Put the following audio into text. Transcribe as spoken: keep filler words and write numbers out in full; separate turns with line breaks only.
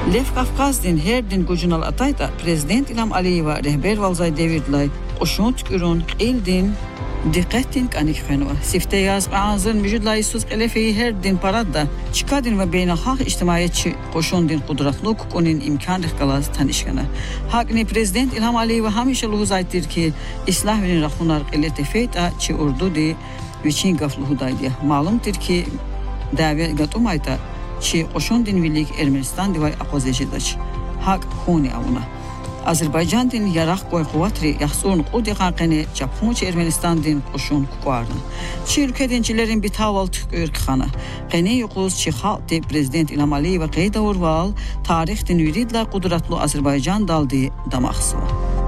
Lev Kafkazdin her din gucunal atayda Prezident İlham Aliyeva rehber valzay devirdlay qoşun tükürün qildin diqqətin qanikxenova. Sifte yaz ağzın müjudlayı sus qelefeyi her din paradda çıkadin ve beynalxalq ictimaiyetçi qoşun din qudratlı hukukunin imkan rıhqalaz tanışqana. Hakni Prezident İlham Aliyeva hamişa luhuz aytdir ki islah verin raqlunar qillete feyta çi urdu di viçin qafluhudaydiya. Malumdir ki davet qatumayda çi qoşun din villik Ermenistan divay aqozecidaç. Hak huni avuna. Azerbaycan din yaraq qoy quvatri yaxsun qudi qanqini Japonca Ermenistan din qoşun kuqarna. Çi ülkedincilerin bitaval tükür xana. Qeni yuquz çi xalqdi Prezident İlham Aliyeva qeyda urval tarix din viridla qudratlı Azerbaycan daldi damaqsı.